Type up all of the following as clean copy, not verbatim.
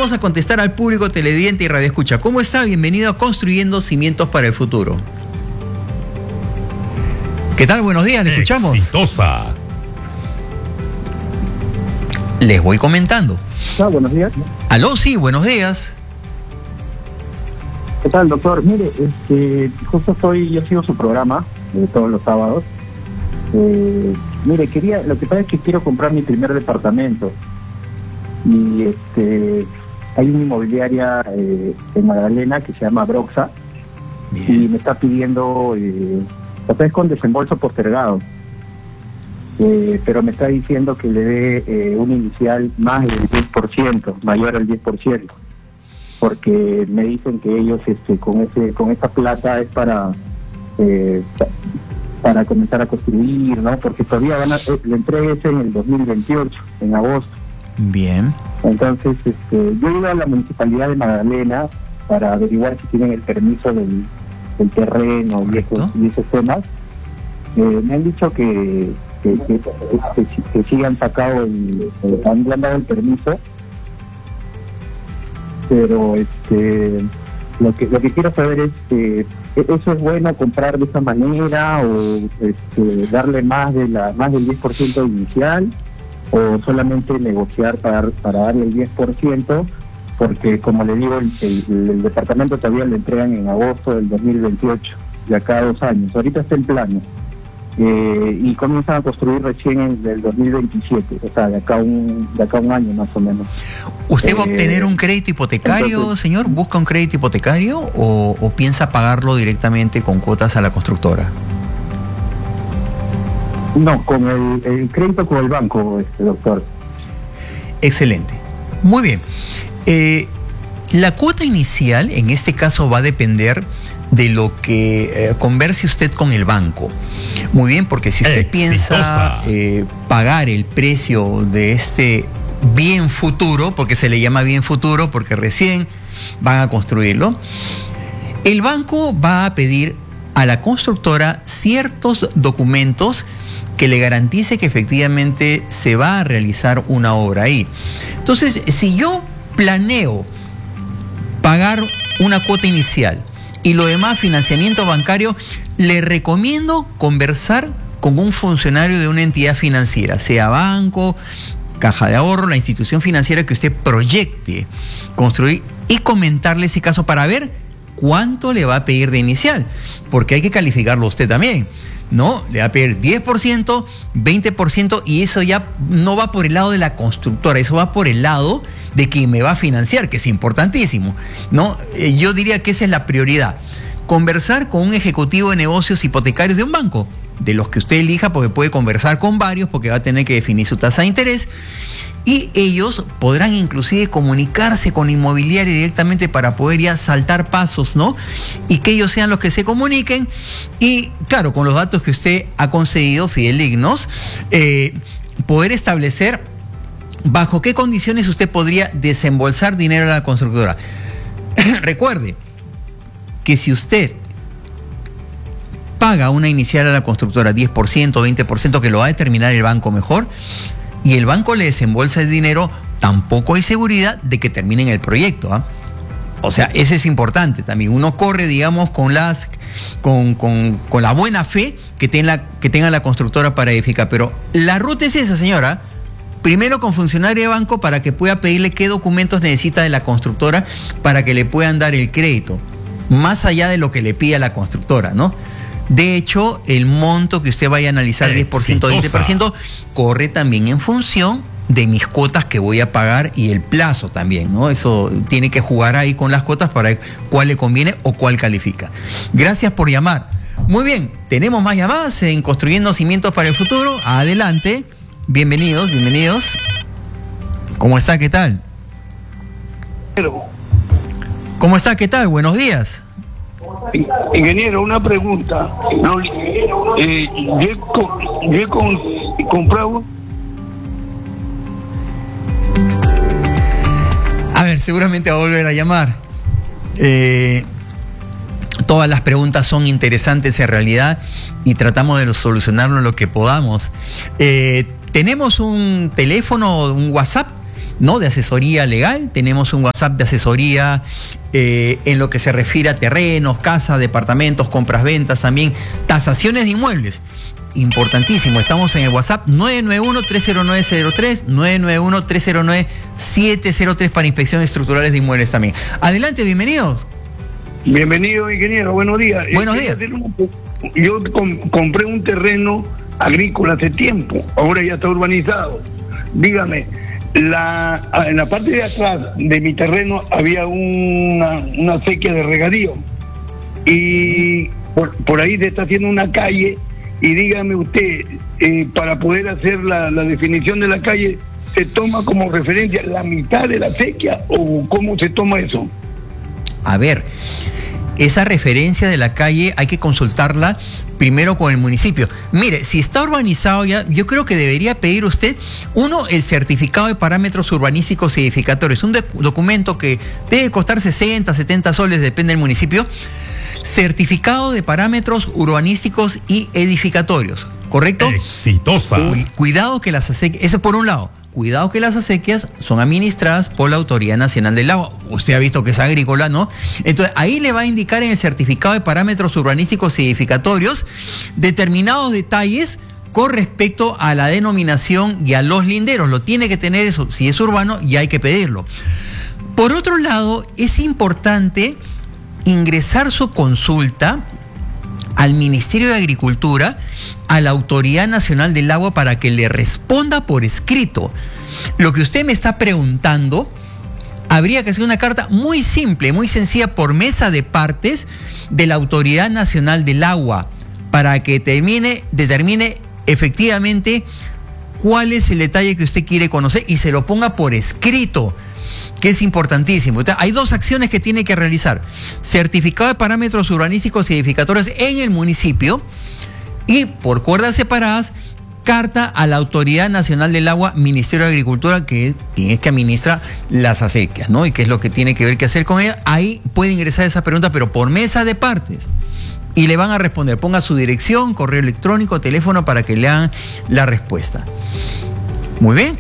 vamos a contestar al público televidente y radioescucha. ¿Cómo está? Bienvenido a Construyendo Cimientos para el Futuro. ¿Qué tal? Buenos días, ¿le escuchamos? Exitosa. Les voy comentando. Buenos días. Aló, sí, buenos días. ¿Qué tal, doctor? Mire, justo yo sigo su programa todos los sábados. Mire, lo que pasa es que quiero comprar mi primer departamento. Y hay una inmobiliaria en Magdalena que se llama Broxa. Bien. Y me está pidiendo, es con desembolso postergado. Pero me está diciendo que le dé un inicial más del 10%, mayor al 10%. Porque me dicen que ellos con esa plata es para comenzar a construir, ¿no? Porque todavía la entrega es en el 2028, en agosto. Bien. Entonces, yo he ido a la Municipalidad de Magdalena para averiguar si tienen el permiso del terreno y esos temas. Me han dicho que sí han sacado han dado el permiso, pero lo que quiero saber es ¿eso es bueno comprar de esa manera o darle más del 10% inicial o solamente negociar para darle el 10%? Porque como le digo, el departamento todavía lo entregan en agosto del 2028, de acá a 2 años. Ahorita está en plano. Y comienzan a construir recién en el 2027, o sea, de acá a un año más o menos. ¿Usted va a obtener un crédito hipotecario, entonces, señor? ¿Busca un crédito hipotecario o piensa pagarlo directamente con cuotas a la constructora? No, con el crédito con el banco, doctor. Excelente. Muy bien. La cuota inicial, en este caso, va a depender de lo que converse usted con el banco. Muy bien, porque si usted piensa pagar el precio de este bien futuro, porque se le llama bien futuro, porque recién van a construirlo, el banco va a pedir a la constructora ciertos documentos que le garantice que efectivamente se va a realizar una obra ahí. Entonces, si yo planeo pagar una cuota inicial y lo demás financiamiento bancario, le recomiendo conversar con un funcionario de una entidad financiera, sea banco, caja de ahorro, la institución financiera que usted proyecte construir, y comentarle ese caso para ver cuánto le va a pedir de inicial, porque hay que calificarlo usted también, ¿no? Le va a pedir 10%, 20%, y eso ya no va por el lado de la constructora, eso va por el lado de quien me va a financiar, que es importantísimo, ¿no? Yo diría que esa es la prioridad. Conversar con un ejecutivo de negocios hipotecarios de un banco, de los que usted elija, porque puede conversar con varios, porque va a tener que definir su tasa de interés, y ellos podrán inclusive comunicarse con inmobiliaria directamente para poder ya saltar pasos, ¿no? Y que ellos sean los que se comuniquen, y claro, con los datos que usted ha concedido, fidedignos, poder establecer bajo qué condiciones usted podría desembolsar dinero a la constructora. Recuerde que si usted paga una inicial a la constructora, 10%, 20%, que lo va a determinar el banco mejor, y el banco le desembolsa el dinero, tampoco hay seguridad de que terminen el proyecto, ¿ah? O sea, eso es importante también. Uno corre, digamos, con la buena fe que tenga la constructora para edificar. Pero la ruta es esa, señora. Primero con funcionario de banco para que pueda pedirle qué documentos necesita de la constructora para que le puedan dar el crédito, más allá de lo que le pida la constructora, ¿no? De hecho, el monto que usted vaya a analizar, 10%, 20%, corre también en función de mis cuotas que voy a pagar y el plazo también, ¿no? Eso tiene que jugar ahí con las cuotas para ver cuál le conviene o cuál califica. Gracias por llamar. Muy bien, tenemos más llamadas en Construyendo Cimientos para el Futuro. Adelante. Bienvenidos. ¿Cómo está? ¿Qué tal? ¿Cómo está? ¿Qué tal? Buenos días. Ingeniero, una pregunta. Yo he comprado. A ver, seguramente va a volver a llamar. Todas las preguntas son interesantes en realidad y tratamos de solucionarlo lo que podamos. Tenemos un teléfono, un WhatsApp ¿no? De asesoría legal. Tenemos un WhatsApp de asesoría en lo que se refiere a terrenos, casas, departamentos, compras, ventas, también tasaciones de inmuebles. Importantísimo, estamos en el WhatsApp 991-30903, 991-309-703 para inspecciones estructurales de inmuebles también. Adelante, bienvenidos. Bienvenido, ingeniero, buenos días. Buenos días. Yo compré un terreno agrícola hace tiempo, ahora ya está urbanizado. Dígame, en la parte de atrás de mi terreno había una acequia de regadío y por ahí se está haciendo una calle y dígame usted, para poder hacer la definición de la calle, ¿se toma como referencia la mitad de la acequia o cómo se toma eso? A ver, esa referencia de la calle hay que consultarla primero con el municipio. Mire, si está urbanizado ya, yo creo que debería pedir usted, uno, el certificado de parámetros urbanísticos y edificatorios, un documento que debe costar 60, 70 soles, depende del municipio. Certificado de parámetros urbanísticos y edificatorios, ¿correcto? Exitosa. Cuidado que las acequias, eso por un lado, cuidado que las acequias son administradas por la Autoridad Nacional del Agua. Usted ha visto que es agrícola, ¿no? Entonces, ahí le va a indicar en el certificado de parámetros urbanísticos y edificatorios determinados detalles con respecto a la denominación y a los linderos. Lo tiene que tener eso. Si es urbano, ya hay que pedirlo. Por otro lado, es importante ingresar su consulta al Ministerio de Agricultura, a la Autoridad Nacional del Agua, para que le responda por escrito. Lo que usted me está preguntando, habría que hacer una carta muy simple, muy sencilla, por mesa de partes de la Autoridad Nacional del Agua, para que determine efectivamente cuál es el detalle que usted quiere conocer y se lo ponga por escrito, que es importantísimo. Entonces, hay dos acciones que tiene que realizar: certificado de parámetros urbanísticos y edificatorios en el municipio y, por cuerdas separadas, carta a la Autoridad Nacional del Agua, Ministerio de Agricultura, que es que administra las acequias, ¿no? Y qué es lo que tiene que ver qué hacer con ella. Ahí puede ingresar esa pregunta, pero por mesa de partes. Y le van a responder. Ponga su dirección, correo electrónico, teléfono para que le hagan la respuesta. Muy bien.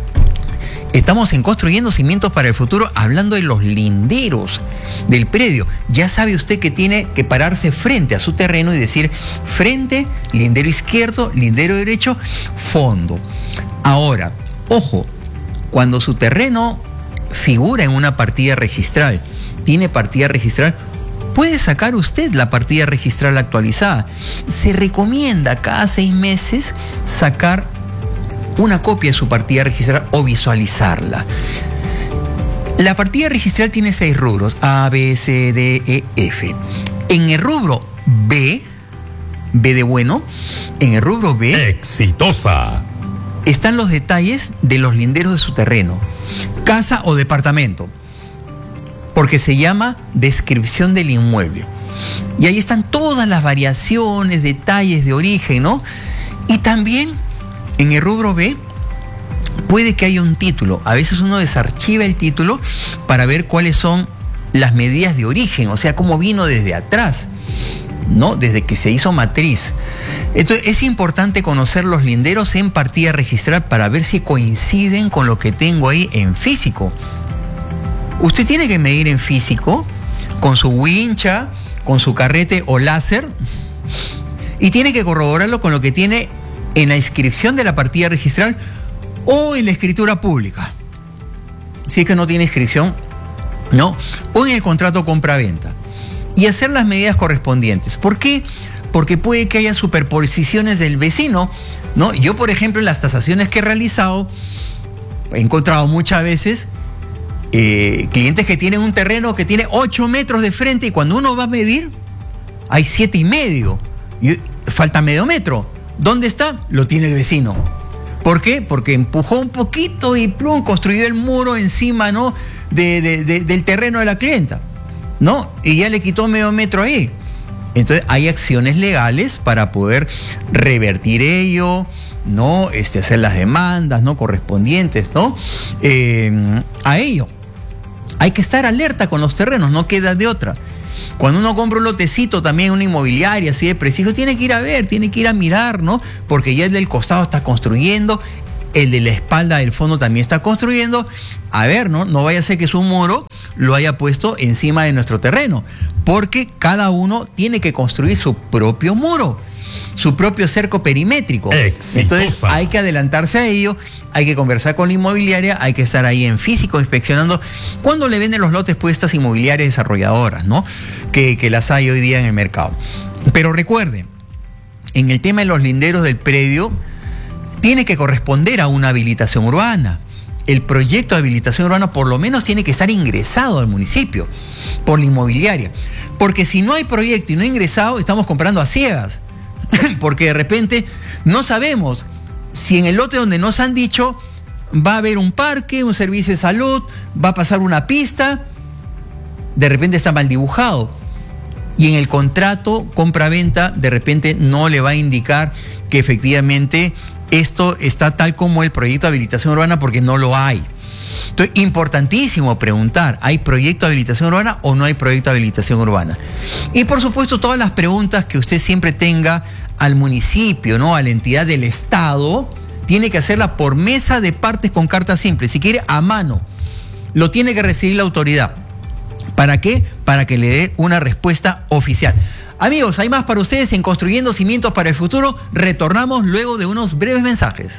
Estamos en Construyendo Cimientos para el Futuro, hablando de los linderos del predio. Ya sabe usted que tiene que pararse frente a su terreno y decir frente, lindero izquierdo, lindero derecho, fondo. Ahora, ojo, cuando su terreno figura en una partida registral, tiene partida registral, puede sacar usted la partida registral actualizada. Se recomienda cada 6 meses sacar una copia de su partida registral o visualizarla. La partida registral tiene 6 rubros: A, B, C, D, E, F. En el rubro B de bueno, en el rubro B, exitosa, están los detalles de los linderos de su terreno, casa o departamento, porque se llama descripción del inmueble. Y ahí están todas las variaciones, detalles de origen, ¿no? Y también en el rubro B puede que haya un título. A veces uno desarchiva el título para ver cuáles son las medidas de origen, o sea, cómo vino desde atrás, ¿no? Desde que se hizo matriz. Entonces, es importante conocer los linderos en partida registral para ver si coinciden con lo que tengo ahí en físico. Usted tiene que medir en físico con su wincha, con su carrete o láser, y tiene que corroborarlo con lo que tiene en la inscripción de la partida registral o en la escritura pública. Si es que no tiene inscripción, no, o en el contrato compra-venta. Y hacer las medidas correspondientes. ¿Por qué? Porque puede que haya superposiciones del vecino, ¿no? Yo, por ejemplo, en las tasaciones que he realizado, he encontrado muchas veces clientes que tienen un terreno que tiene 8 metros de frente y cuando uno va a medir, hay 7,5. Y falta medio metro. ¿Dónde está? Lo tiene el vecino. ¿Por qué? Porque empujó un poquito y plum, construyó el muro encima, ¿no? Del terreno de la clienta, ¿no? Y ya le quitó medio metro ahí. Entonces hay acciones legales para poder revertir ello, ¿no? Hacer las demandas, ¿no? Correspondientes, ¿no? A ello. Hay que estar alerta con los terrenos, no queda de otra. Cuando uno compra un lotecito también, una inmobiliaria así de preciso, tiene que ir a ver, tiene que ir a mirar, ¿no? Porque ya el del costado está construyendo. el de la espalda del fondo también está construyendo. A ver, no vaya a ser que su muro lo haya puesto encima de nuestro terreno, porque cada uno tiene que construir su propio muro, su propio cerco perimétrico. Exitosa. Entonces hay que adelantarse a ello, hay que conversar con la inmobiliaria, hay que estar ahí en físico inspeccionando cuando le venden los lotes pues estas inmobiliarias desarrolladoras, ¿no? Que las hay hoy día en el mercado. Pero recuerden, en el tema de los linderos del predio, tiene que corresponder a una habilitación urbana. El proyecto de habilitación urbana por lo menos tiene que estar ingresado al municipio por la inmobiliaria. Porque si no hay proyecto y no ingresado, estamos comprando a ciegas. Porque de repente no sabemos si en el lote donde nos han dicho va a haber un parque, un servicio de salud, va a pasar una pista, de repente está mal dibujado. Y en el contrato compra-venta de repente no le va a indicar que efectivamente esto está tal como el proyecto de habilitación urbana, porque no lo hay. Entonces, importantísimo preguntar, ¿hay proyecto de habilitación urbana o no hay proyecto de habilitación urbana? Y por supuesto, todas las preguntas que usted siempre tenga al municipio, ¿no? A la entidad del Estado, tiene que hacerla por mesa de partes con carta simple. Si quiere, a mano. Lo tiene que recibir la autoridad. ¿Para qué? Para que le dé una respuesta oficial. Amigos, hay más para ustedes en Construyendo Cimientos para el Futuro. Retornamos luego de unos breves mensajes.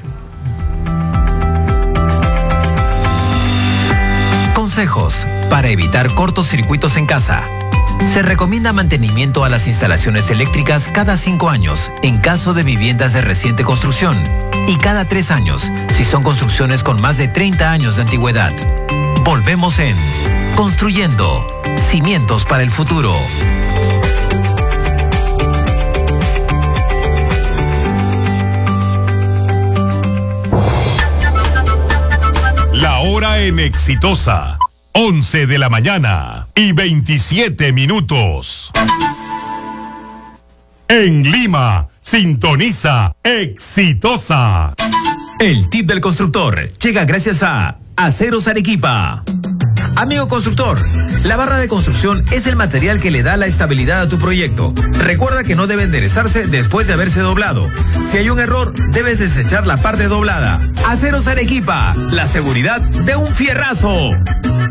Consejos para evitar cortocircuitos en casa. Se recomienda mantenimiento a las instalaciones eléctricas cada 5 años en caso de viviendas de reciente construcción y cada 3 años si son construcciones con más de 30 años de antigüedad. Volvemos en Construyendo Cimientos para el Futuro. La hora en Exitosa. 11 de la mañana y 27 minutos. En Lima, sintoniza Exitosa. El tip del constructor llega gracias a Aceros Arequipa. Amigo constructor, la barra de construcción es el material que le da la estabilidad a tu proyecto. Recuerda que no debe enderezarse después de haberse doblado. Si hay un error, debes desechar la parte doblada. Aceros Arequipa, la seguridad de un fierrazo.